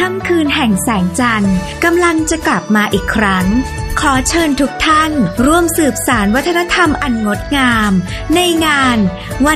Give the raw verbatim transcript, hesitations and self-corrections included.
ค่ำคืนแห่งแสงจันทร์กำลังจะกลับมาอีกครั้งขอเชิญทุกท่านร่วมสืบสานวัฒนธรรมอันงดงามในงานวัน